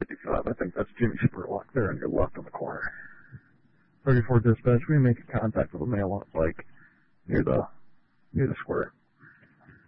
55. I think that's Jimmy Spurlock there on your left on the corner. 34 dispatch, we make contact with a male on a bike near the square.